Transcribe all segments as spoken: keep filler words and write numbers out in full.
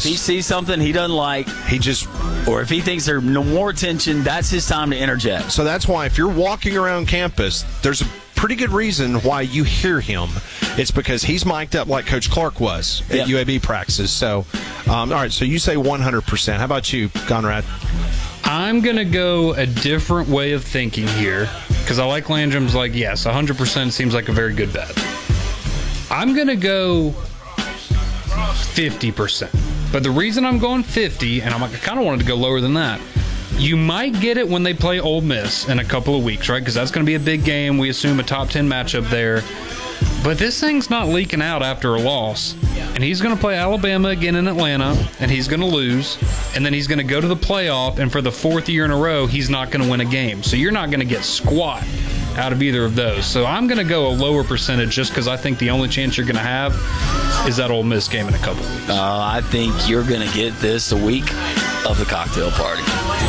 he sees something he doesn't like, he just, or if he thinks there's no more attention, that's his time to interject. So that's why if you're walking around campus, there's a pretty good reason why you hear him. It's because he's mic'd up like Coach Clark was at yep. U A B practices. So, um, all right, so you say one hundred percent. How about you, Conrad? I'm going to go a different way of thinking here because I like Landrum's like, yes, one hundred percent seems like a very good bet. I'm going to go fifty percent. But the reason I'm going fifty, and I'm, I kind of wanted to go lower than that, you might get it when they play Ole Miss in a couple of weeks, right? Because that's going to be a big game. We assume a top ten matchup there. But this thing's not leaking out after a loss. And he's going to play Alabama again in Atlanta, and he's going to lose. And then he's going to go to the playoff, and for the fourth year in a row, he's not going to win a game. So you're not going to get squat out of either of those. So I'm going to go a lower percentage just because I think the only chance you're going to have is that Ole Miss game in a couple of weeks. Uh, I think you're going to get this a week of the cocktail party.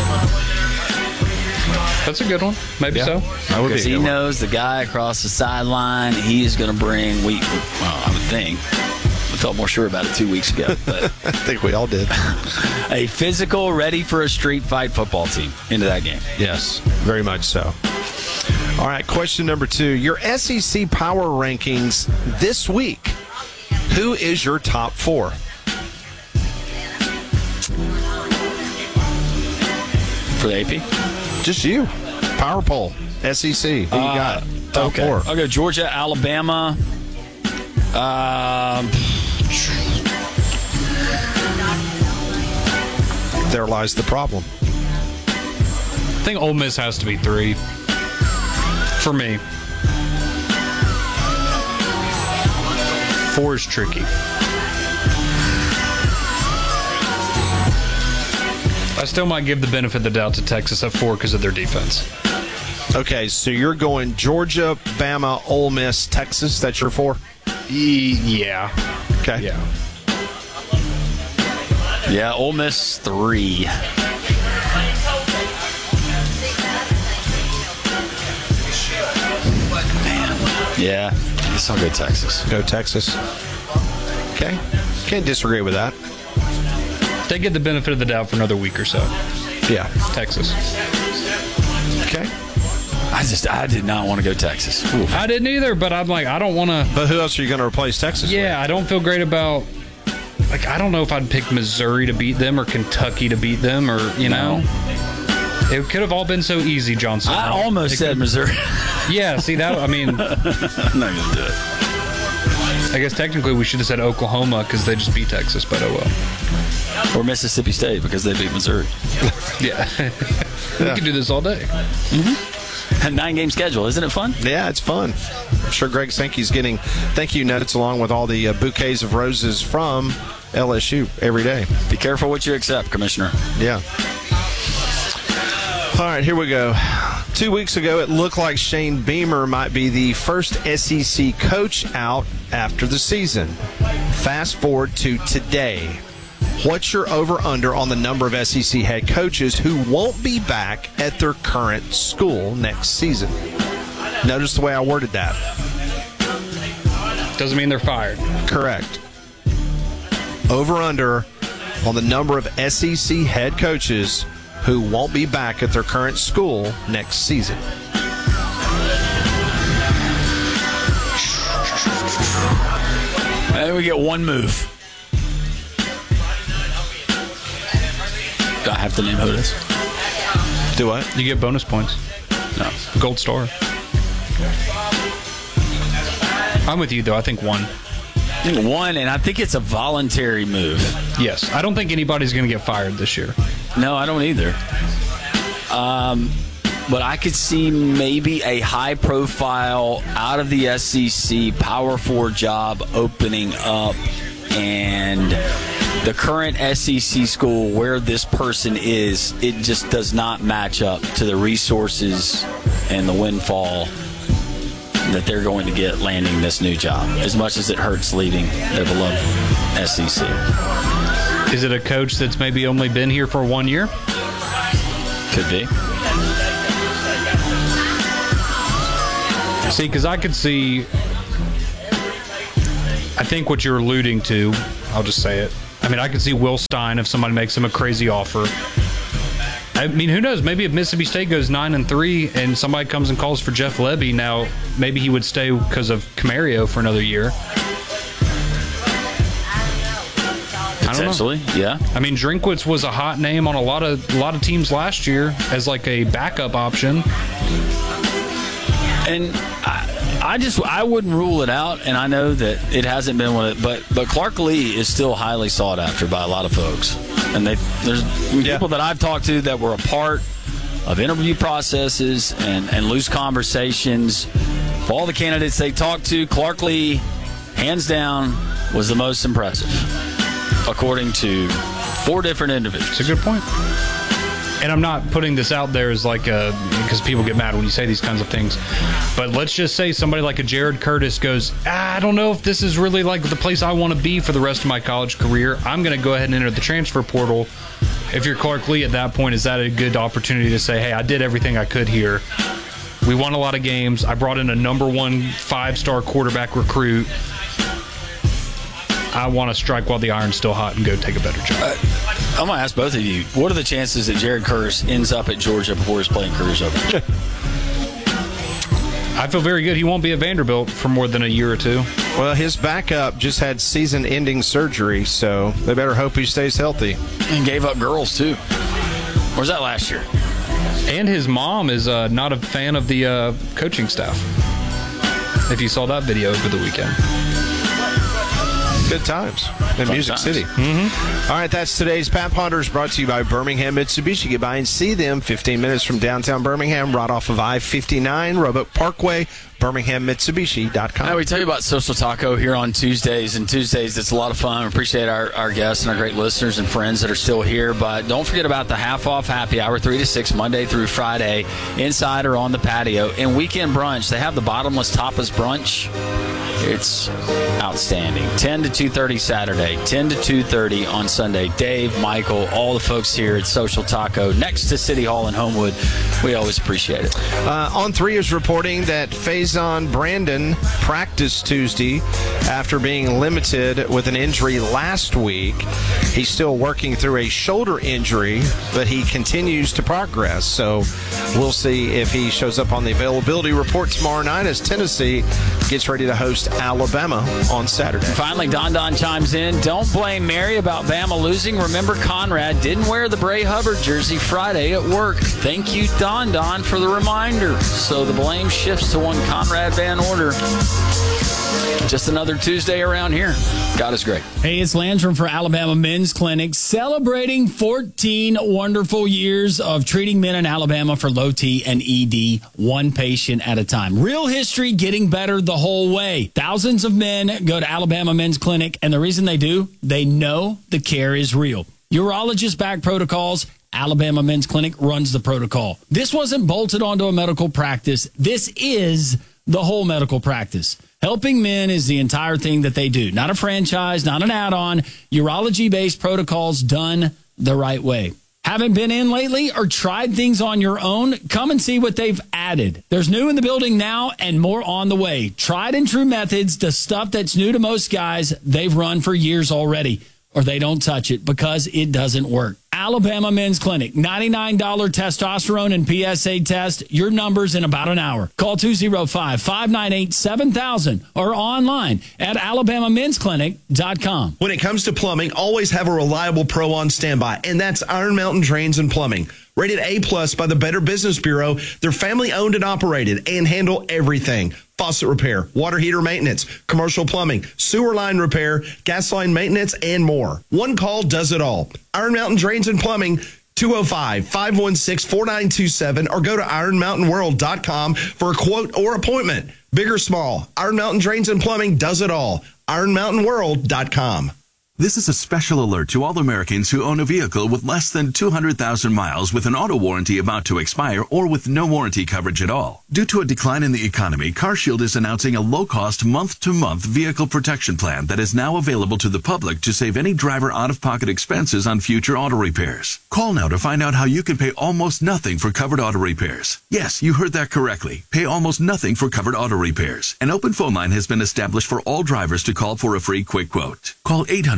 That's a good one. Maybe yeah. so. Because he knows the guy across the sideline, he's going to bring, we, well, I would think, I felt more sure about it two weeks ago. But I think we all did. A physical, ready for a street fight football team into that game. Yes, very much so. All right, question number two. Your S E C power rankings this week. Who is your top four? For the A P? Just you. Power poll. S E C. Who you uh, got? Top okay. four. I'll go Georgia, Alabama. Um, there lies the problem. I think Ole Miss has to be three. For me. Four is tricky. I still might give the benefit of the doubt to Texas at four because of their defense. Okay, so you're going Georgia, Bama, Ole Miss, Texas. That's your four? E- yeah. Okay. Yeah. Yeah, Ole Miss three. Man. Yeah, I guess I'll go Texas. Go Texas. Okay. Can't disagree with that. They get the benefit of the doubt for another week or so. Yeah. Texas. Okay. I just, I did not want to go Texas. Oof. I didn't either, but I'm like, I don't want to. But who else are you going to replace Texas Yeah, with? I don't feel great about, like, I don't know if I'd pick Missouri to beat them or Kentucky to beat them or, you know. It could have all been so easy, Johnson. I almost it said could, Missouri. Yeah, see, that, I mean. I'm not going to do it. I guess technically we should have said Oklahoma because they just beat Texas, but oh well. Or Mississippi State because they beat Missouri. Yeah. We yeah. could do this all day. Mm-hmm. A nine-game schedule. Isn't it fun? Yeah, it's fun. I'm sure Greg Sankey's getting thank you notes along with all the uh, bouquets of roses from L S U every day. Be careful what you accept, Commissioner. Yeah. All right, here we go. Two weeks ago, it looked like Shane Beamer might be the first S E C coach out after the season. Fast forward to today. What's your over-under on the number of S E C head coaches who won't be back at their current school next season? Notice the way I worded that. Doesn't mean they're fired. Correct. Over-under on the number of S E C head coaches who won't be back at their current school next season. And we get one move. Do I have to name who it is? Do what? You get bonus points. No. Gold star. I'm with you, though. I think one. I think one, and I think it's a voluntary move. Yes. I don't think anybody's going to get fired this year. No, I don't either. Um, but I could see maybe a high-profile, out of the S E C, Power Four job opening up, and the current S E C school where this person is, it just does not match up to the resources and the windfall that they're going to get landing this new job, as much as it hurts leaving their beloved S E C. Is it a coach that's maybe only been here for one year? Could be. See, because I could see, I think what you're alluding to, I'll just say it, I I mean, I could see Will Stein if somebody makes him a crazy offer. I mean, who knows? Maybe if Mississippi State goes nine and three, and somebody comes and calls for Jeff Lebby, now maybe he would stay because of Camario for another year. Potentially, yeah. I mean, Drinkwitz was a hot name on a lot of a lot of teams last year as like a backup option. And I, I just I wouldn't rule it out, and I know that it hasn't been one of, but but Clark Lee is still highly sought after by a lot of folks, and they there's yeah. people that I've talked to that were a part of interview processes and and loose conversations. For all the candidates they talked to, Clark Lee, hands down, was the most impressive, according to four different individuals. It's a good point. And I'm not putting this out there as like a, because people get mad when you say these kinds of things. But let's just say somebody like a Jared Curtis goes, ah, I don't know if this is really like the place I want to be for the rest of my college career. I'm going to go ahead and enter the transfer portal. If you're Clark Lee at that point, is that a good opportunity to say, hey, I did everything I could here. We won a lot of games. I brought in a number one five-star quarterback recruit. I want to strike while the iron's still hot and go take a better job. Uh, I'm going to ask both of you, what are the chances that Jared Curtis ends up at Georgia before his playing career's over? I feel very good. He won't be at Vanderbilt for more than a year or two. Well, his backup just had season-ending surgery, so they better hope he stays healthy. And gave up girls, too. Or was that last year? And his mom is uh, not a fan of the uh, coaching staff, if you saw that video over the weekend. Good times in Fun Music times. City. Mm-hmm. All right, that's today's Pat Ponders, brought to you by Birmingham Mitsubishi. Get by and see them fifteen minutes from downtown Birmingham, right off of I fifty-nine, Roebuck Parkway, Birmingham Mitsubishi dot com. Now, we tell you about Social Taco here on Tuesdays, and Tuesdays, it's a lot of fun. We appreciate our, our guests and our great listeners and friends that are still here, but don't forget about the half-off happy hour, three to six, Monday through Friday, inside or on the patio. And weekend brunch, they have the bottomless tapas brunch. It's outstanding. ten to two thirty Saturday, ten to two thirty on Sunday. Dave, Michael, all the folks here at Social Taco next to City Hall in Homewood. We always appreciate it. Uh, On three is reporting that Faison Brandon practiced Tuesday after being limited with an injury last week. He's still working through a shoulder injury, but he continues to progress. So we'll see if he shows up on the availability report tomorrow night as Tennessee gets ready to host Alabama on Saturday. Finally, Don Don chimes in. Don't blame Mary about Bama losing. Remember, Conrad didn't wear the Bray Hubbard jersey Friday at work. Thank you, Don Don, for the reminder. So the blame shifts to one Conrad Van Order. Just another Tuesday around here. God is great. Hey, it's Landrum for Alabama Men's Clinic, celebrating fourteen wonderful years of treating men in Alabama for low T and E D, one patient at a time. Real history, getting better the whole way. Thousands of men go to Alabama Men's Clinic, and the reason they do, they know the care is real. Urologist back protocols, Alabama Men's Clinic runs the protocol. This wasn't bolted onto a medical practice. This is the whole medical practice. Helping men is the entire thing that they do. Not a franchise, not an add-on. Urology-based protocols done the right way. Haven't been in lately or tried things on your own? Come and see what they've added. There's new in the building now and more on the way. Tried and true methods, the stuff that's new to most guys, they've run for years already. Or they don't touch it because it doesn't work. Alabama Men's Clinic, ninety-nine dollars testosterone and P S A test. Your numbers in about an hour. Call two oh five, five nine eight, seven thousand or online at alabama men's clinic dot com. When it comes to plumbing, always have a reliable pro on standby, and that's Iron Mountain Drains and Plumbing. Rated A plus by the Better Business Bureau, they're family owned and operated and handle everything. Faucet repair, water heater maintenance, commercial plumbing, sewer line repair, gas line maintenance, and more. One call does it all. Iron Mountain Drains and Plumbing, two oh five, five one six, four nine two seven, or go to iron mountain world dot com for a quote or appointment. Big or small, Iron Mountain Drains and Plumbing does it all. iron mountain world dot com. This is a special alert to all Americans who own a vehicle with less than two hundred thousand miles with an auto warranty about to expire or with no warranty coverage at all. Due to a decline in the economy, CarShield is announcing a low-cost month-to-month vehicle protection plan that is now available to the public to save any driver out-of-pocket expenses on future auto repairs. Call now to find out how you can pay almost nothing for covered auto repairs. Yes, you heard that correctly. Pay almost nothing for covered auto repairs. An open phone line has been established for all drivers to call for a free quick quote. Call eight hundred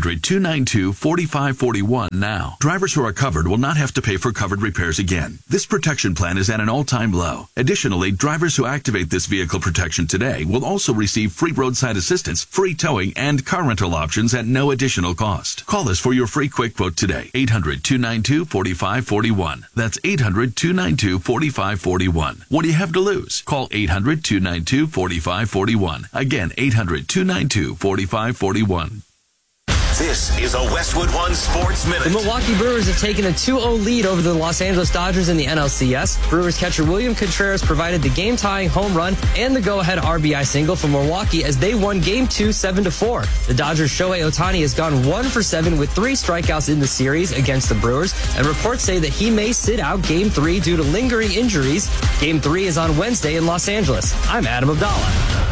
hundred, two nine two, four five four one now. Drivers who are covered will not have to pay for covered repairs again. This protection plan is at an all-time low. Additionally, drivers who activate this vehicle protection today will also receive free roadside assistance, free towing, and car rental options at no additional cost. Call us for your free quick quote today. eight hundred, two nine two, four five four one. That's eight hundred, two nine two, four five four one. What do you have to lose? Call eight hundred, two nine two, four five four one. Again, eight hundred, two nine two, four five four one. This is a Westwood One Sports Minute. The Milwaukee Brewers have taken a two oh lead over the Los Angeles Dodgers in the N L C S. Brewers catcher William Contreras provided the game-tying home run and the go-ahead R B I single for Milwaukee as they won Game two seven to four. The Dodgers' Shohei Ohtani has gone one for seven with three strikeouts in the series against the Brewers, and reports say that he may sit out Game three due to lingering injuries. Game three is on Wednesday in Los Angeles. I'm Adam Abdallah.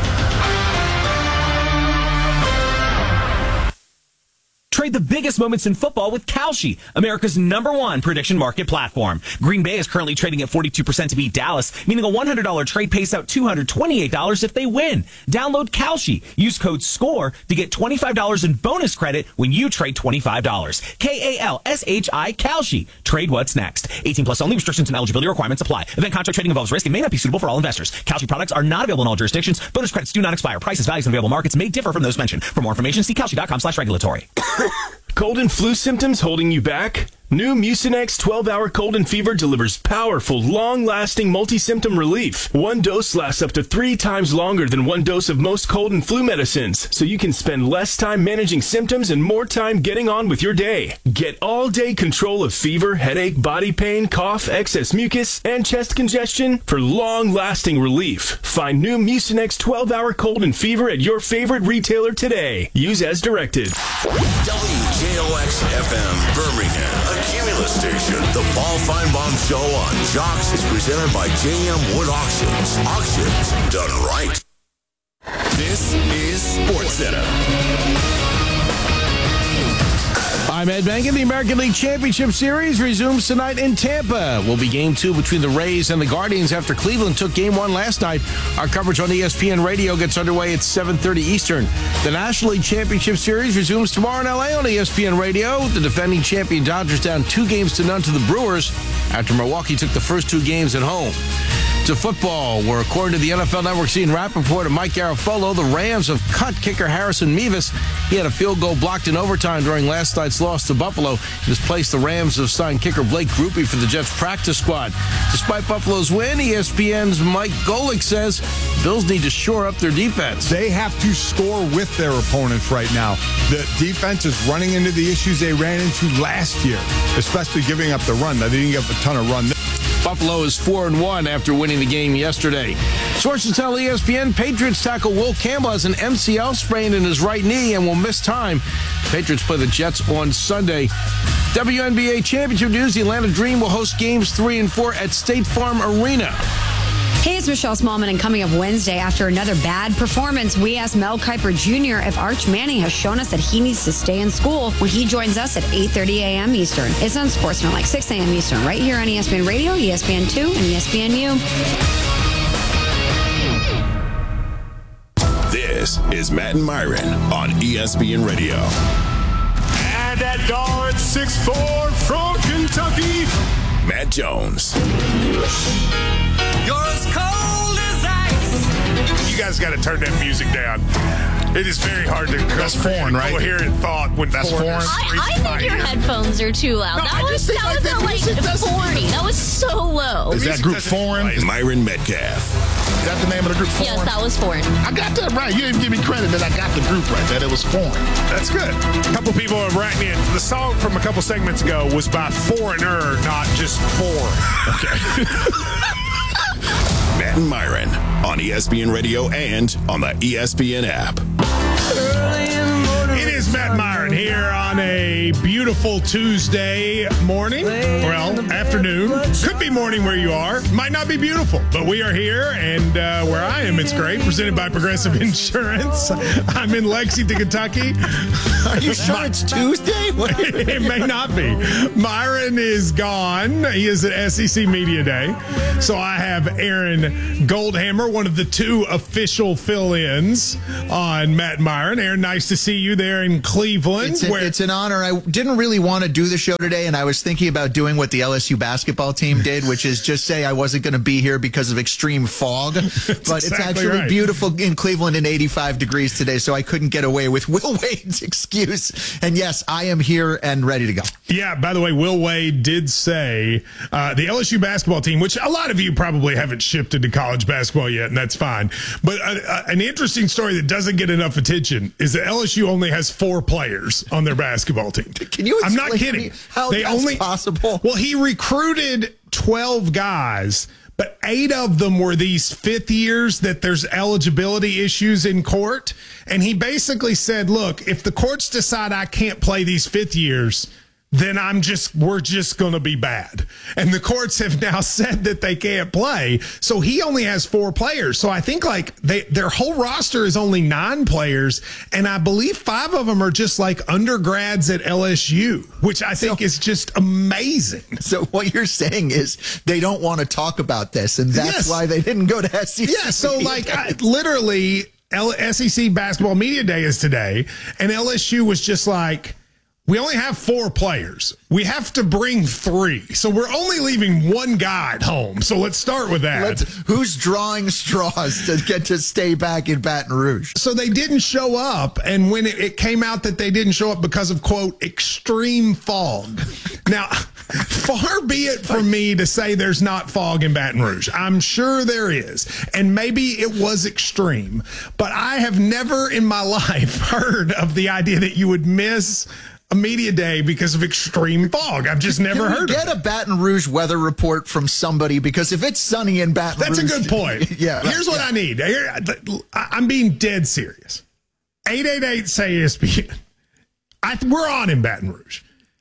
Trade the biggest moments in football with Kalshi, America's number one prediction market platform. Green Bay is currently trading at forty-two percent to beat Dallas, meaning a one hundred dollars trade pays out two hundred twenty-eight dollars if they win. Download Kalshi. Use code SCORE to get twenty-five dollars in bonus credit when you trade twenty-five dollars. K A L S H I, Kalshi. Trade what's next. eighteen plus only. Restrictions and eligibility requirements apply. Event contract trading involves risk and may not be suitable for all investors. Kalshi products are not available in all jurisdictions. Bonus credits do not expire. Prices, values, and available markets may differ from those mentioned. For more information, see kalshi.com slash regulatory. Cold and flu symptoms holding you back? New Mucinex twelve hour cold and fever delivers powerful, long-lasting multi-symptom relief. One dose lasts up to three times longer than one dose of most cold and flu medicines, so you can spend less time managing symptoms and more time getting on with your day. Get all-day control of fever, headache, body pain, cough, excess mucus, and chest congestion for long-lasting relief. Find new Mucinex twelve hour cold and fever at your favorite retailer today. Use as directed. W J O X F M Birmingham, a Cumulus station. The Paul Feinbaum Show on Jocks is presented by J M Wood Auctions. Auctions done right. This is Sports Center. I'm Ed Bankin. The American League Championship Series resumes tonight in Tampa. Will be game two between the Rays and the Guardians after Cleveland took game one last night. Our coverage on E S P N Radio gets underway at seven thirty Eastern. The National League Championship Series resumes tomorrow in L A on E S P N Radio. The defending champion Dodgers down two games to none to the Brewers after Milwaukee took the first two games at home. To football, where according to the N F L Network's Ian Rappaport and Mike Garafolo, the Rams have cut kicker Harrison Mevis. He had a field goal blocked in overtime during last night's loss to Buffalo. In his place, the Rams have signed kicker Blake Grupe for the Jets practice squad. Despite Buffalo's win, E S P N's Mike Golick says Bills need to shore up their defense. They have to score with their opponents right now. The defense is running into the issues they ran into last year, especially giving up the run. Now, they didn't give up a ton of run. Buffalo is four and one after winning the game yesterday. Sources tell E S P N Patriots tackle Will Campbell has an M C L sprain in his right knee and will miss time. Patriots play the Jets on Sunday. W N B A Championship news, the Atlanta Dream will host games three and four at State Farm Arena. Hey, it's Michelle Smallman, and coming up Wednesday, after another bad performance, we asked Mel Kiper Junior if Arch Manning has shown us that he needs to stay in school when he joins us at eight thirty a.m. Eastern. It's on Sportsman, like six a.m. Eastern, right here on E S P N Radio, E S P N two, and E S P N U. This is Matt and Myron on E S P N Radio. And at guard, six foot four from Kentucky, Matt Jones. You're as cold as ice. You guys got to turn that music down. It is very hard to That's foreign, right? coherent thought when That's foreign. I, I think your headphones are too loud. No, that I was just that was like at that like forty. That was so low. Is that group foreign? Is Myron Metcalf. that the name of the group? Foreign? Yes, that was foreign. I got that right. You didn't give me credit that I got the group right, that it was foreign. That's good. A couple people are writing in. The song from a couple segments ago was by Foreigner, not just foreign. Okay. Matt and Myron on E S P N Radio and on the E S P N app. It is Matt Myron here on a beautiful Tuesday morning. Well, afternoon. Could be morning where you are. Might not be beautiful, but we are here, and uh, where I am, it's great. Presented by Progressive Insurance. I'm in Lexington, Kentucky. Are you sure it's Tuesday? It may not be. Myron is gone. He is at S E C Media Day. So I have Aaron Goldhammer, one of the two official fill-ins on Matt Myron. Aaron, nice to see you there in in Cleveland. It's, a, where- it's an honor. I didn't really want to do the show today, and I was thinking about doing what the L S U basketball team did, which is just say I wasn't going to be here because of extreme fog. But exactly it's actually right. beautiful in Cleveland and eighty-five degrees today, so I couldn't get away with Will Wade's excuse. And yes, I am here and ready to go. Yeah, by the way, Will Wade did say uh, the L S U basketball team, which a lot of you probably haven't shifted to college basketball yet, and that's fine. But uh, uh, an interesting story that doesn't get enough attention is that L S U only has four players on their basketball team. Can you I'm not explain to kidding. me how they that's only, possible? Well, he recruited twelve guys, but eight of them were these fifth years that there's eligibility issues in court. And he basically said, look, if the courts decide I can't play these fifth years, then I'm just, we're just going to be bad. And the courts have now said that they can't play. So he only has four players. So I think like they, their whole roster is only nine players. And I believe five of them are just like undergrads at L S U, which I think so, is just amazing. So what you're saying is they don't want to talk about this. And that's yes. why they didn't go to S E C. Yeah. So like I, literally L- S E C Basketball Media Day is today. And L S U was just like, we only have four players. We have to bring three. So we're only leaving one guy at home. So let's start with that. Let's, who's drawing straws to get to stay back in Baton Rouge? So they didn't show up. And when it, it came out that they didn't show up because of, quote, extreme fog. Now, far be it from me to say there's not fog in Baton Rouge. I'm sure there is. And maybe it was extreme. But I have never in my life heard of the idea that you would miss a media day because of extreme fog. I've just never Can we heard get of it. a Baton Rouge weather report from somebody, because if it's sunny in Baton That's Rouge... a good point. yeah. Here's what yeah. I need. Here, I'm being dead serious. eight eight eight say E S P N. I, we're on in Baton Rouge.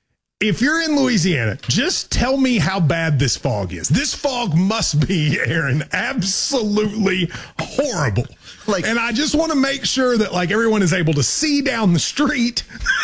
If you're in Louisiana, just tell me how bad this fog is. This fog must be, Aaron, absolutely horrible. Like, and I just want to make sure that like everyone is able to see down the street.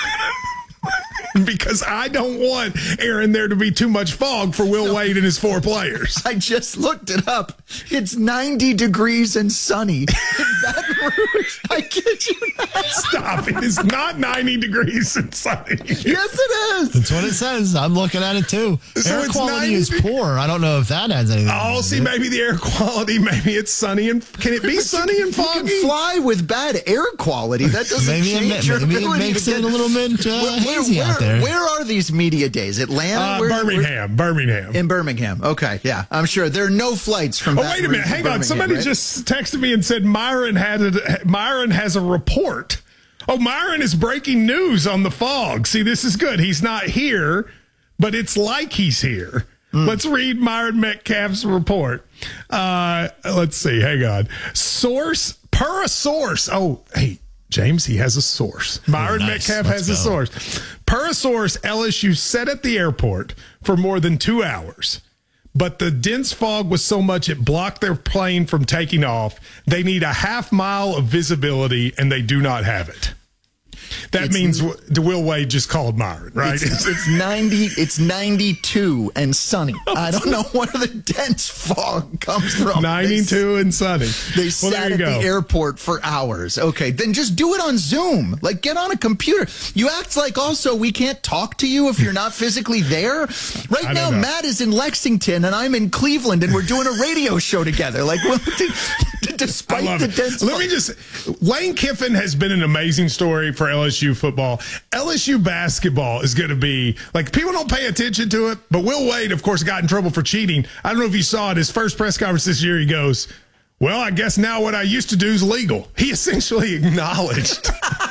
Because I don't want, Aaron, there to be too much fog for Will no. Wade and his four players. I just looked it up. It's ninety degrees and sunny in Baton Rouge. I kid you not. Stop. It is not ninety degrees and sunny. Yes, it is. That's what it says. I'm looking at it, too. So air it's quality ninety is poor. I don't know if that adds anything. Oh, see, it. maybe the air quality, maybe it's sunny. and Can it be sunny and foggy? You can fly with bad air quality. That doesn't maybe change it, your maybe ability it makes to get, it a little bit uh, where, hazy where, out there. Where are these media days? Atlanta? Uh, where, Birmingham. Where? Birmingham. In Birmingham. Okay, yeah. I'm sure there are no flights from Oh, Baton wait a minute. Rouge Hang to on. Somebody right? just texted me and said Myron had a, Myron has a report. Oh, Myron is breaking news on the fog. See, this is good. He's not here, but it's like he's here. Mm. Let's read Myron Metcalf's report. Uh, let's see. Hang on. Source, per a source. Oh, hey, James, he has a source. Myron oh, nice. Metcalf Let's has go. a source. Per a source, L S U sat at the airport for more than two hours. But the dense fog was so much it blocked their plane from taking off. They need a half mile of visibility, and they do not have it. That it's, means Will Wade just called Myron, right? It's, it's ninety. It's ninety-two and sunny. I don't know where the dense fog comes from. ninety-two and sunny. They well, sat at go. the airport for hours. Okay, then just do it on Zoom. Like, get on a computer. You act like also we can't talk to you if you're not physically there. Right now, Matt is in Lexington and I'm in Cleveland, and we're doing a radio show together. Like, well, despite the dense Let fog. me just. Lane Kiffin has been an amazing story for L S U football. L S U basketball is going to be like, people don't pay attention to it, but Will Wade, of course, got in trouble for cheating. I don't know if you saw it. His first press conference this year, he goes, well, I guess now what I used to do is legal. He essentially acknowledged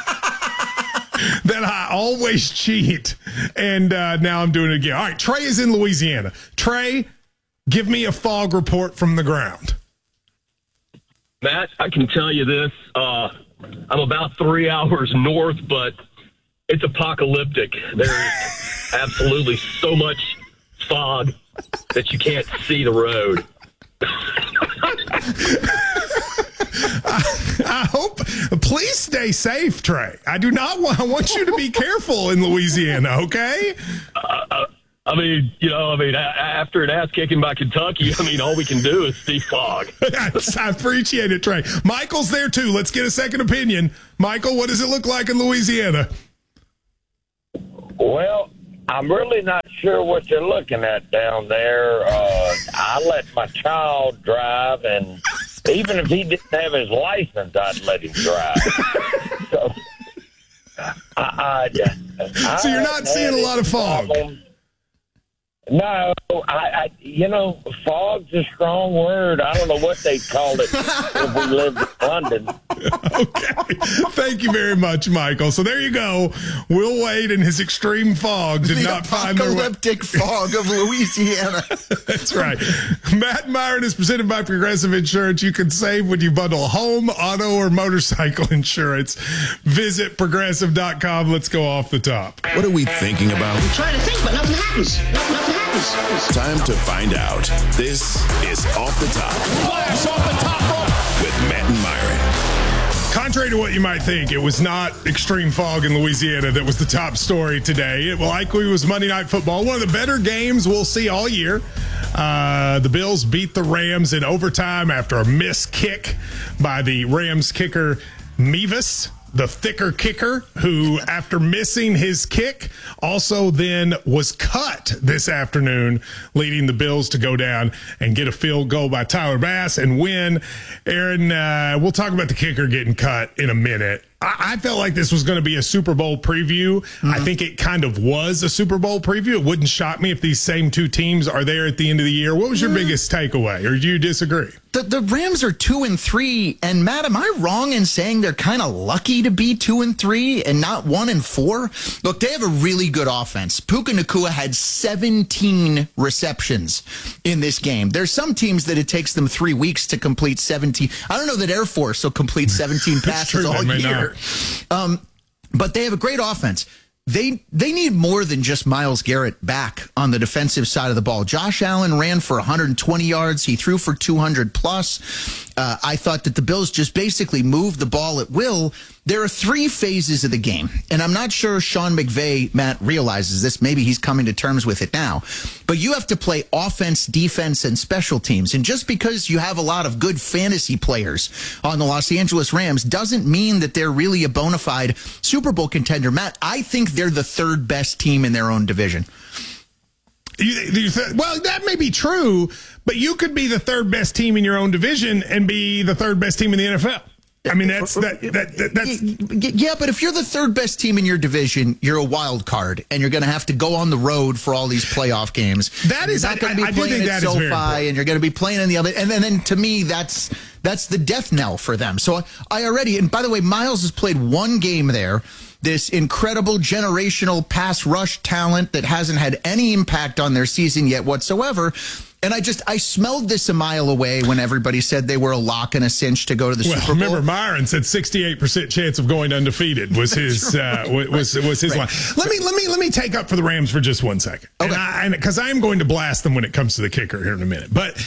that I always cheat, and uh, now I'm doing it again. All right, Trey is in Louisiana. Trey, give me a fog report from the ground. Matt, I can tell you this. Uh, I'm about three hours north, but it's apocalyptic. There's absolutely so much fog that you can't see the road. I, I hope. Please stay safe, Trey. I do not want. I want you to be careful in Louisiana. Okay. Uh, uh, I mean, you know, I mean, after an ass kicking by Kentucky, I mean, all we can do is see fog. I appreciate it, Trey. Michael's there too. Let's get a second opinion. Michael, what does it look like in Louisiana? Well, I'm really not sure what you're looking at down there. Uh, I let my child drive, and even if he didn't have his license, I'd let him drive. so, I, I, I so you're not seeing a lot of fog? Problem. No, I, I, you know, fog's a strong word. I don't know what they call it if we lived in London. Okay. Thank you very much, Michael. So there you go. Will Wade and his extreme fog did the not find their way. apocalyptic fog of Louisiana. That's right. Matt Myron is presented by Progressive Insurance. You can save when you bundle home, auto, or motorcycle insurance. Visit progressive dot com. Let's go off the top. What are we thinking about? I'm trying to think, but nothing happens. Nothing happens. Time to find out. This is Off the Top. Flash off the top rope. With Matt and Myron. Contrary to what you might think, it was not extreme fog in Louisiana that was the top story today. It likely was Monday Night Football, one of the better games we'll see all year. Uh, the Bills beat the Rams in overtime after a missed kick by the Rams kicker, Mevis, the thicker kicker, who, after missing his kick, also then was cut this afternoon, leading the Bills to go down and get a field goal by Tyler Bass and win. Aaron, uh, we'll talk about the kicker getting cut in a minute. I, I felt like this was going to be a Super Bowl preview. Mm-hmm. I think it kind of was a Super Bowl preview. It wouldn't shock me if these same two teams are there at the end of the year. What was your mm-hmm. biggest takeaway, or do you disagree? The, the Rams are two and three, and Matt, am I wrong in saying they're kind of lucky to be two and three and not one and four? Look, they have a really good offense. Puka Nacua had seventeen receptions in this game. There's some teams that it takes them three weeks to complete seventeen. I don't know that Air Force will complete seventeen passes all year, um, but they have a great offense. They they need more than just Myles Garrett back on the defensive side of the ball. Josh Allen ran for one hundred twenty yards. He threw for two hundred plus. Uh, I thought that the Bills just basically moved the ball at will. There are three phases of the game, and I'm not sure Sean McVay, Matt, realizes this. Maybe he's coming to terms with it now. But you have to play offense, defense, and special teams. And just because you have a lot of good fantasy players on the Los Angeles Rams doesn't mean that they're really a bona fide Super Bowl contender. Matt, I think they're the third best team in their own division. You, you th- well, that may be true, but you could be the third best team in your own division and be the third best team in the N F L. I mean, that's that, that, that that's yeah. But if you're the third best team in your division, you're a wild card, and you're going to have to go on the road for all these playoff games. That is not going to be I, I playing at SoFi, and you're going to be playing in the other. And then, then to me, that's that's the death knell for them. So I already. And by the way, Myles has played one game there. This incredible generational pass rush talent that hasn't had any impact on their season yet whatsoever. And I just, I smelled this a mile away when everybody said they were a lock and a cinch to go to the well, Super Bowl. Remember, Myron said sixty-eight percent chance of going undefeated was his, right. uh, was, was his right. line. Let me, let me, let me take up for the Rams for just one second. Okay. And I, because I am going to blast them when it comes to the kicker here in a minute. But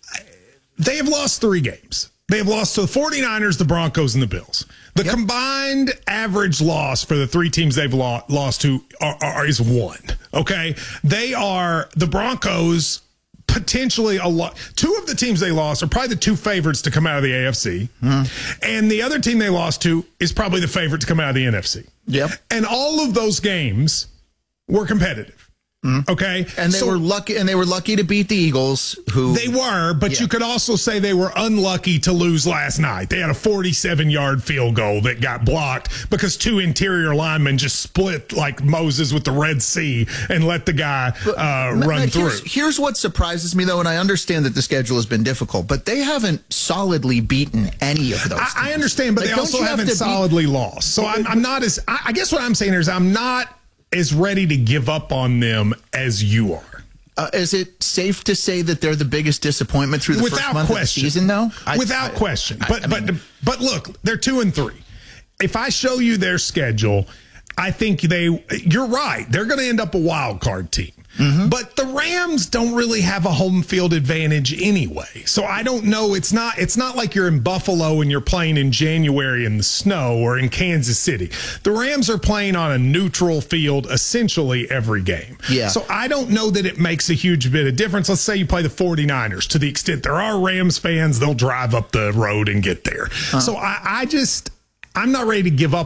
they have lost three games. They have lost to the forty-niners, the Broncos, and the Bills. The yep. combined average loss for the three teams they've lo- lost to are, are, is one. Okay? They are the Broncos. Potentially a lot. Two of the teams they lost are probably the two favorites to come out of the A F C. Mm. And the other team they lost to is probably the favorite to come out of the N F C. Yep. And all of those games were competitive. Mm. Okay. And they so, were lucky and they were lucky to beat the Eagles, who they were, but yeah. you could also say they were unlucky to lose last night. They had a forty-seven yard field goal that got blocked because two interior linemen just split like Moses with the Red Sea and let the guy uh, Matt, run Matt, through. Here's, here's what surprises me, though, and I understand that the schedule has been difficult, but they haven't solidly beaten any of those I, teams. I understand, but like, they also haven't have solidly beat- lost. So I'm, I'm not as I, I guess what I'm saying is I'm not as ready to give up on them as you are. Uh, is it safe to say that they're the biggest disappointment through the Without first month question. of the season, though? I, Without I, question. I, But I mean, but but look, they're two and three. If I show you their schedule, I think they. You're right. They're going to end up a wild card team. Mm-hmm. But the Rams don't really have a home field advantage anyway. So I don't know. It's not it's not like you're in Buffalo and you're playing in January in the snow or in Kansas City. The Rams are playing on a neutral field essentially every game. Yeah. So I don't know that it makes a huge bit of difference. Let's say you play the forty-niners. To the extent there are Rams fans, they'll drive up the road and get there. Uh-huh. So I, I just... I'm not ready to give up on them.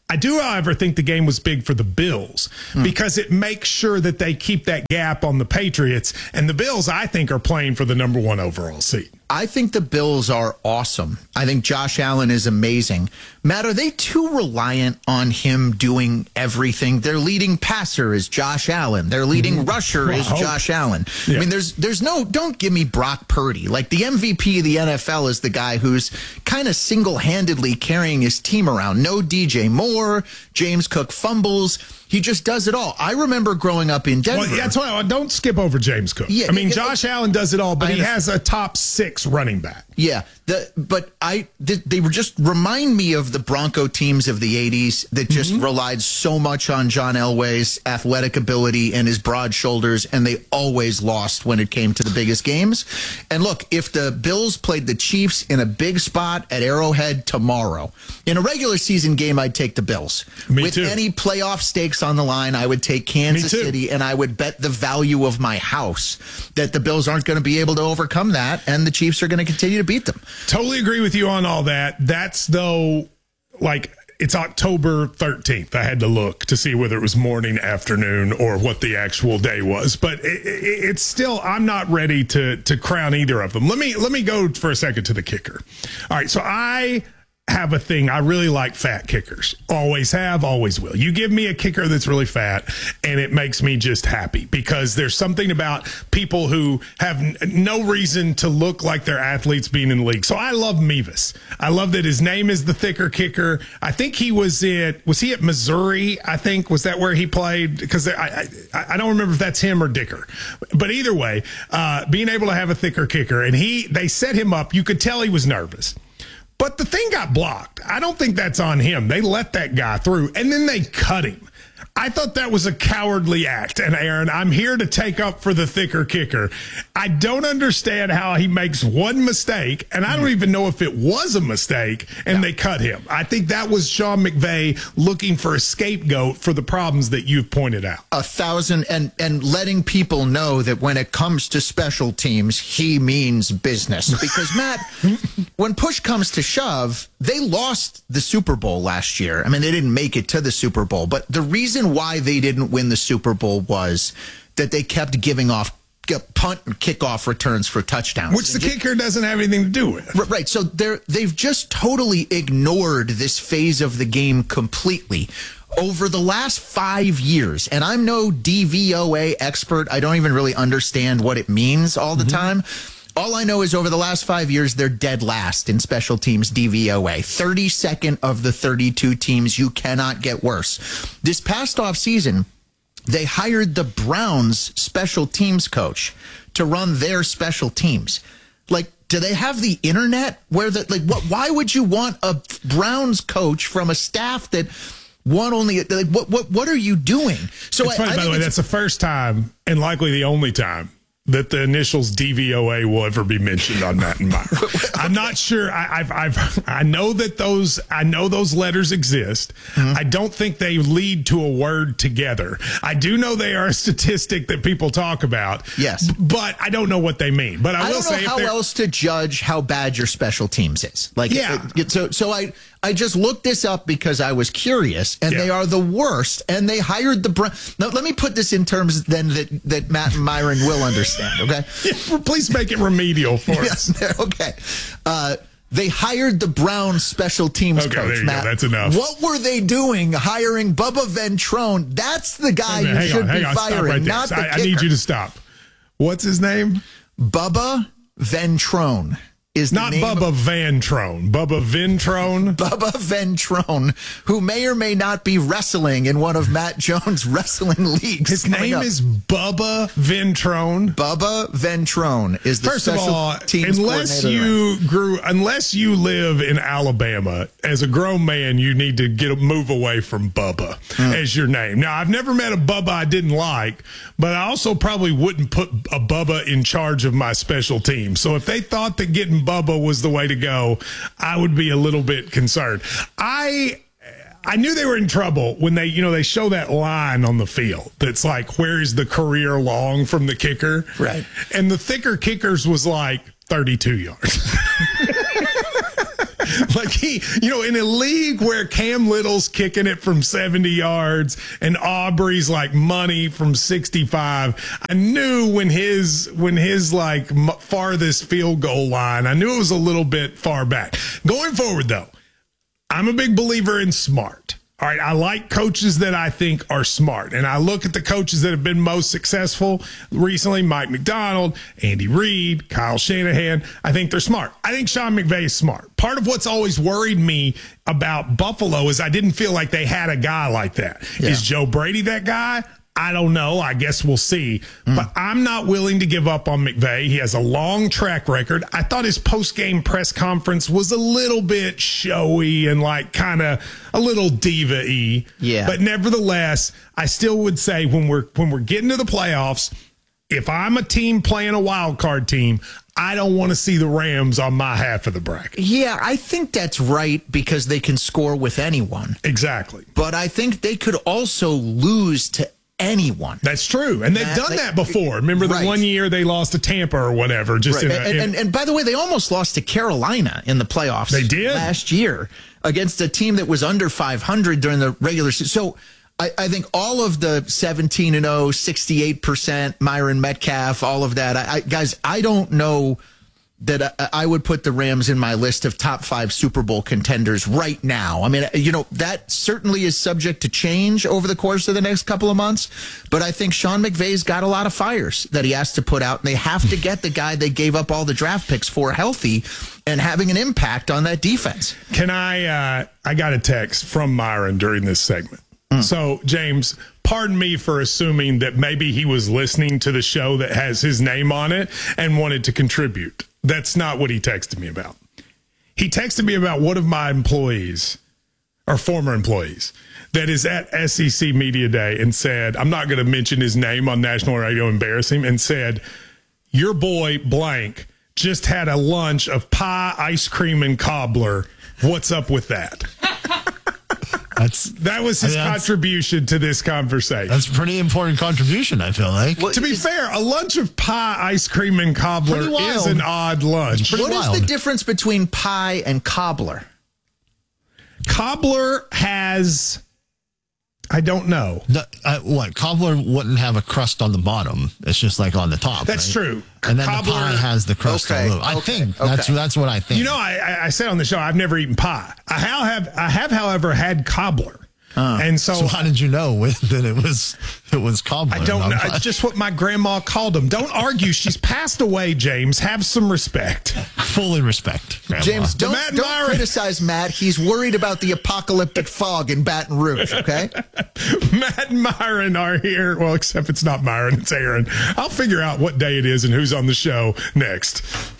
I do, however, think the game was big for the Bills mm. because it makes sure that they keep that gap on the Patriots. And the Bills, I think, are playing for the number one overall seed. I think the Bills are awesome. I think Josh Allen is amazing. Matt, are they too reliant on him doing everything? Their leading passer is Josh Allen. Their leading mm-hmm. rusher well, is Josh Allen. Yeah. I mean, there's there's no, don't give me Brock Purdy. Like, the M V P of the N F L is the guy who's kind of single-handedly carrying his team around. No D J Moore, James Cook fumbles. He just does it all. I remember growing up in Denver. Well, that's why don't skip over James Cook. Yeah, I mean, it, Josh it, Allen does it all, but he has a top six running back. Yeah, the, but I they were just remind me of the Bronco teams of the eighties that just mm-hmm. relied so much on John Elway's athletic ability and his broad shoulders, and they always lost when it came to the biggest games. And look, if the Bills played the Chiefs in a big spot at Arrowhead tomorrow, in a regular season game, I'd take the Bills. Me With too. any playoff stakes on the line, I would take Kansas City, and I would bet the value of my house that the Bills aren't going to be able to overcome that, and the Chiefs are going to continue to beat them. Totally agree with you on all that. That's, though, like, it's October thirteenth. I had to look to see whether it was morning, afternoon, or what the actual day was. But it, it, it's still, I'm not ready to to crown either of them. Let me let me go for a second to the kicker. All right, so I have a thing. I really like fat kickers. Always have, always will. You give me a kicker that's really fat, and it makes me just happy, because there's something about people who have n- no reason to look like they're athletes being in the league. So I love Mevis. I love that his name is the thicker kicker. I think he was at, was he at Missouri? I think, was that where he played? Because I, I, I don't remember if that's him or Dicker. But either way, uh, being able to have a thicker kicker, and he, they set him up. You could tell he was nervous. But the thing got blocked. I don't think that's on him. They let that guy through, and then they cut him. I thought that was a cowardly act. And, Aaron, I'm here to take up for the thicker kicker. I don't understand how he makes one mistake, and I don't even know if it was a mistake, and yeah. they cut him. I think that was Sean McVay looking for a scapegoat for the problems that you've pointed out. A thousand, and, and letting people know that when it comes to special teams, he means business. Because, Matt, when push comes to shove, they lost the Super Bowl last year. I mean, they didn't make it to the Super Bowl, but the reason why they didn't win the Super Bowl was that they kept giving off punt and kickoff returns for touchdowns. Which the kicker doesn't have anything to do with. Right. So they're, they've just totally ignored this phase of the game completely over the last five years. And I'm no D V O A expert. I don't even really understand what it means all the mm-hmm. time. All I know is over the last five years, they're dead last in special teams D V O A. thirty-second of the thirty-two teams. You cannot get worse. This past offseason, they hired the Browns special teams coach to run their special teams. Like, do they have the internet where the, like, what, why would you want a Browns coach from a staff that one only, like, what, what, what are you doing? So it's funny, I, I by the way, that's the first time and likely the only time that the initials D V O A will ever be mentioned on Matt and Myra. I'm not sure. I, I've, I've, I know that those, I know those letters exist. Mm-hmm. I don't think they lead to a word together. I do know they are a statistic that people talk about. Yes, but I don't know what they mean. But I, I will don't know say how else to judge how bad your special teams is. Like, yeah. It, it, so, so I. I just looked this up because I was curious, and yeah. they are the worst. And they hired the Brown. Now, let me put this in terms then that, that Matt and Myron will understand, okay? Yeah, please make it remedial for yes, us. Okay. Uh, they hired the Browns special teams okay, coach, there you Matt. Go. That's enough. What were they doing hiring Bubba Ventrone? That's the guy you hang should on, be hang on, firing, stop right there. not the I, kicker. I need you to stop. What's his name? Bubba Ventrone. Is not Bubba Ventrone. Bubba Ventrone. Bubba Ventrone, who may or may not be wrestling in one of Matt Jones' wrestling leagues. His name up. is Bubba Ventrone. Bubba Ventrone is the First special of all, teams unless you there. grew, unless you live in Alabama, as a grown man, you need to get a move away from Bubba mm. as your name. Now, I've never met a Bubba I didn't like, but I also probably wouldn't put a Bubba in charge of my special team. So if they thought that getting Bubba was the way to go, I would be a little bit concerned. I I knew they were in trouble when they, you know, they show that line on the field that's like, where is the career long from the kicker? Right. And the thicker kickers was like thirty-two yards. Like he, you know, in a league where Cam Little's kicking it from seventy yards and Aubrey's like money from sixty-five, I knew when his, when his like farthest field goal line, I knew it was a little bit far back. Going forward though, I'm a big believer in smart. All right, I like coaches that I think are smart. And I look at the coaches that have been most successful recently, Mike Macdonald, Andy Reid, Kyle Shanahan. I think they're smart. I think Sean McVay is smart. Part of what's always worried me about Buffalo is I didn't feel like they had a guy like that. Yeah. Is Joe Brady that guy? I don't know. I guess we'll see. Mm. But I'm not willing to give up on McVay. He has a long track record. I thought his post-game press conference was a little bit showy and like kind of a little diva-y. Yeah. But nevertheless, I still would say when we're when we're getting to the playoffs, if I'm a team playing a wild card team, I don't want to see the Rams on my half of the bracket. Yeah, I think that's right because they can score with anyone. Exactly. But I think they could also lose to anyone. That's true. And they've that, done they, that before. Remember the right. one year they lost to Tampa or whatever. Just right. in a, and, in, and, and by the way, they almost lost to Carolina in the playoffs. They did last year against a team that was under five hundred during the regular season. So I, I think all of the seventeen and oh, sixty-eight percent, Myron Metcalf, all of that. I, I, guys, I don't know that I, I would put the Rams in my list of top five Super Bowl contenders right now. I mean, you know, that certainly is subject to change over the course of the next couple of months. But I think Sean McVay's got a lot of fires that he has to put out, and they have to get the guy they gave up all the draft picks for healthy and having an impact on that defense. Can I, uh, I got a text from Myron during this segment. Mm. So, James, pardon me for assuming that maybe he was listening to the show that has his name on it and wanted to contribute. That's not what he texted me about. He texted me about one of my employees, or former employees, that is at S E C Media Day and said, I'm not going to mention his name on national radio, embarrass him, and said, your boy blank just had a lunch of pie, ice cream, and cobbler. What's up with that? That's that was his I mean, contribution to this conversation. That's a pretty important contribution, I feel like. Well, to be fair, a lunch of pie, ice cream, and cobbler is an odd lunch. What wild. is the difference between pie and cobbler? Cobbler has, I don't know. The, uh, what? Cobbler wouldn't have a crust on the bottom. It's just like on the top. That's right? true. And then Cobbler, the pie has the crust okay, on the I okay, think okay. that's that's what I think. You know, I, I said on the show, I've never eaten pie. I have, I have, however, had cobbler. Uh, and so, so how did you know that it was it was cobbler? I don't know. It's just what my grandma called them. Don't argue. She's passed away, James. Have some respect. Fully respect, Grandma. James, don't, Matt don't Myron. criticize Matt. He's worried about the apocalyptic fog in Baton Rouge, okay? Matt and Myron are here. Well, except it's not Myron, it's Aaron. I'll figure out what day it is and who's on the show next.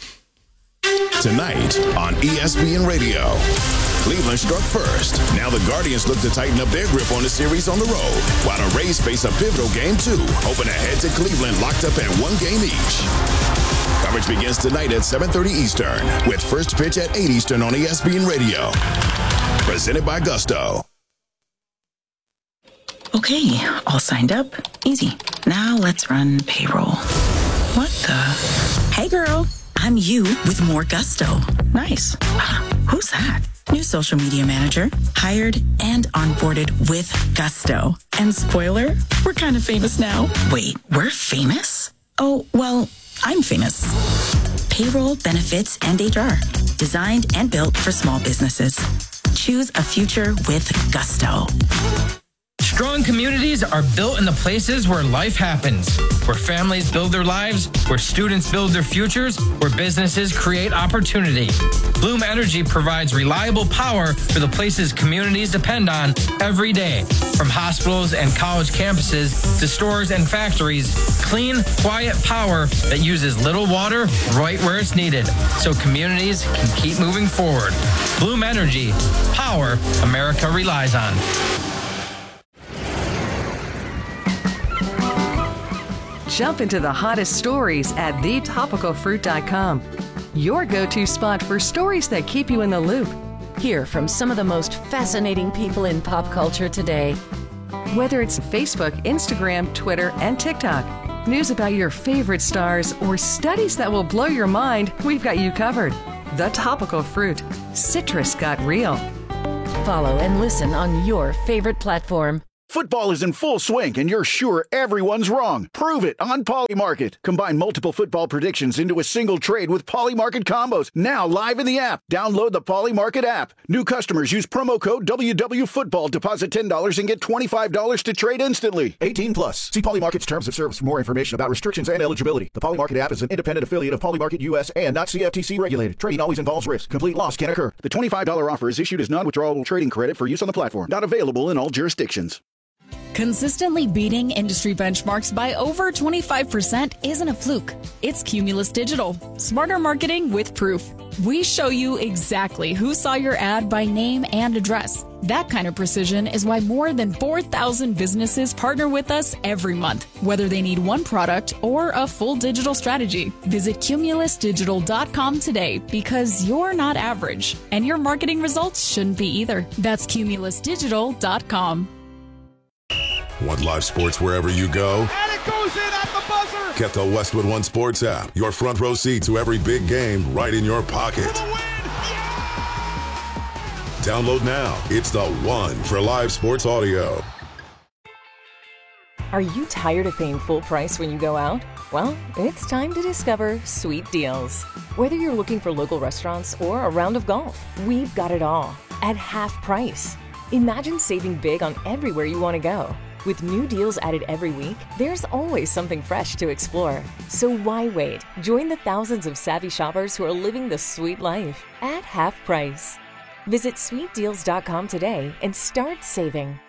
Tonight on E S P N Radio. Cleveland struck first. Now the Guardians look to tighten up their grip on the series on the road, while the Rays face a pivotal game two, hoping ahead to Cleveland locked up at one game each. Coverage begins tonight at seven thirty Eastern, with first pitch at eight Eastern on E S P N Radio. Presented by Gusto. Okay, all signed up. Easy. Now let's run payroll. What the? Hey girl, I'm you with more Gusto. Nice. Who's that? New social media manager, hired and onboarded with Gusto. And spoiler, we're kind of famous now. Wait, we're famous? Oh, well, I'm famous. Payroll, benefits, and H R. Designed and built for small businesses. Choose a future with Gusto. Strong communities are built in the places where life happens, where families build their lives, where students build their futures, where businesses create opportunity. Bloom Energy provides reliable power for the places communities depend on every day. From hospitals and college campuses to stores and factories, clean, quiet power that uses little water right where it's needed, so communities can keep moving forward. Bloom Energy, power America relies on. Jump into the hottest stories at the topical fruit dot com. Your go-to spot for stories that keep you in the loop. Hear from some of the most fascinating people in pop culture today. Whether it's Facebook, Instagram, Twitter, and TikTok, news about your favorite stars, or studies that will blow your mind, we've got you covered. The Topical Fruit. Citrus got real. Follow and listen on your favorite platform. Football is in full swing, and you're sure everyone's wrong. Prove it on Polymarket. Combine multiple football predictions into a single trade with Polymarket combos. Now live in the app. Download the Polymarket app. New customers use promo code W W Football. Deposit ten dollars and get twenty-five dollars to trade instantly. eighteen plus. See Polymarket's terms of service for more information about restrictions and eligibility. The Polymarket app is an independent affiliate of Polymarket U S and not C F T C regulated. Trading always involves risk. Complete loss can occur. The twenty-five dollars offer is issued as non-withdrawable trading credit for use on the platform. Not available in all jurisdictions. Consistently beating industry benchmarks by over twenty-five percent isn't a fluke. It's Cumulus Digital. Smarter marketing with proof. We show you exactly who saw your ad by name and address. That kind of precision is why more than four thousand businesses partner with us every month, whether they need one product or a full digital strategy. Visit cumulus digital dot com today because you're not average, and your marketing results shouldn't be either. That's cumulus digital dot com. Want live sports wherever you go? And it goes in at the buzzer. Get the Westwood One Sports app. Your front row seat to every big game right in your pocket. Download now. It's the one for live sports audio. Are you tired of paying full price when you go out? Well, it's time to discover Sweet Deals. Whether you're looking for local restaurants or a round of golf, we've got it all at half price. Imagine saving big on everywhere you want to go. With new deals added every week, there's always something fresh to explore. So why wait? Join the thousands of savvy shoppers who are living the sweet life at half price. Visit sweet deals dot com today and start saving.